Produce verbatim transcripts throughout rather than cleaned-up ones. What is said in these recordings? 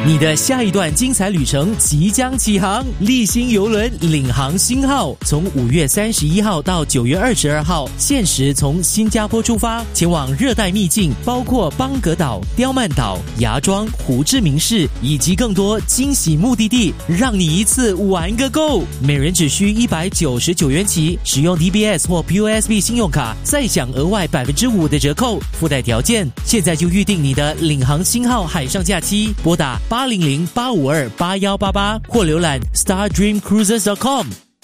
你的下一段精彩旅程即将起航，立新邮轮领航星号从五月三十一号到九月二十二号，限时从新加坡出发，前往热带秘境，包括邦格岛、刁曼岛、芽庄、胡志明市以及更多惊喜目的地，让你一次玩个够。每人只需一百九十九元起，使用 D B S 或 P O S B 信用卡再享额外百分之五的折扣，附带条件。现在就预定你的领航星号海上假期，拨打八零零八五二八幺八八或浏览 star dream cruises dot com。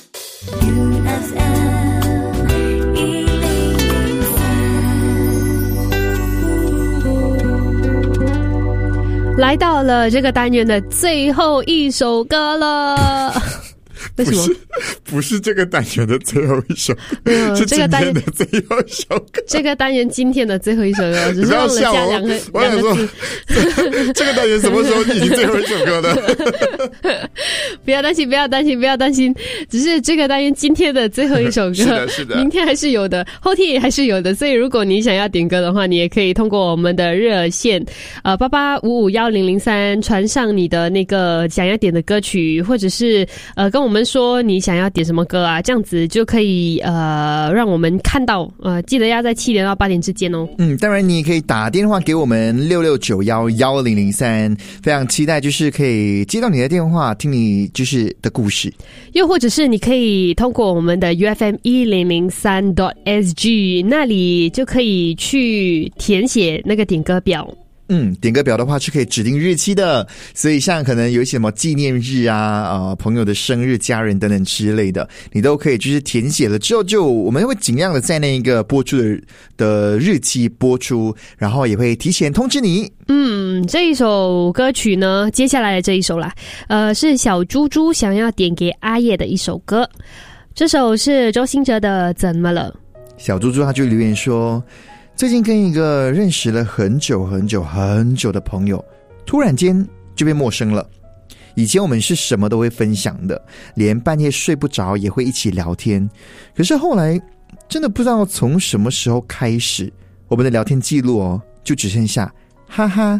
来到了这个单元的最后一首歌了。为什么？ 不是不是这个单元的最后一首歌，是今天的最后一首歌。 这个单元今天的最后一首歌，只是忘了加两个我想说这个单元什么时候已经最后一首歌了？ 不要担心，不要担心，不要担心，只是这个单元今天的最后一首歌， 是的，是的， 明天还是有的，后天也还是有的。所以如果你想要点歌的话，你也可以通过我们的热线，呃，八八五五幺零零三传上你的那个想要点的歌曲，或者是呃跟我们说你想要点什么歌啊，这样子就可以呃让我们看到，呃记得要在七点到八点之间哦。 嗯，当然你也可以打电话给我们六六九幺幺零零三，非常期待就是可以接到你的电话，听你就是的故事。 又或者是你可以通过我们的 U F M 一零零三 点 S G 那里就可以去填写那个点歌表。 嗯，点歌表的话是可以指定日期的，所以像可能有一些什么纪念日啊、呃朋友的生日、家人等等之类的，你都可以就是填写了之后，就我们会尽量的在那一个播出的的日期播出，然后也会提前通知你。 嗯，这一首歌曲呢，接下来的这一首啦，呃，是小猪猪想要点给阿叶的一首歌，这首是周兴哲的《怎么了》。 小猪猪他就留言说，最近跟一个认识了很久很久很久的朋友，突然间就变陌生了。以前我们是什么都会分享的，连半夜睡不着也会一起聊天。可是后来，真的不知道从什么时候开始，我们的聊天记录哦，就只剩下哈哈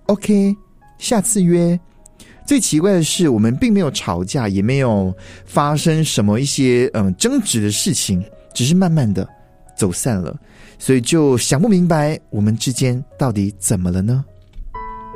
OK 下次约。最奇怪的是，我们并没有吵架，也没有发生什么一些嗯争执的事情，只是慢慢的走散了。所以就想不明白我们之间到底怎么了呢？